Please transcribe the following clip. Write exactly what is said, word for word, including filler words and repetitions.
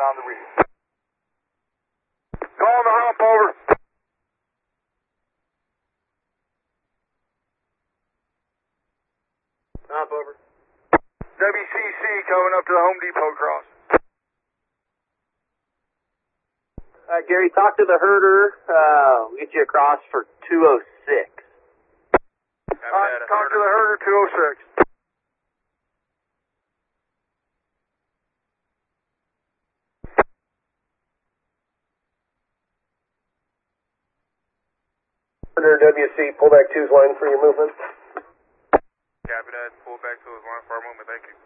on the rear. Calling the hump, over. Hump, over. W C C coming up to the Home Depot cross. Uh, Gary, talk to the herder. Uh, we'll get you across for two oh six. Alright, talk to the herder, two oh six. Herder W C, pull back two's line for your movement. Copy that, pull back to his line for our movement, thank you.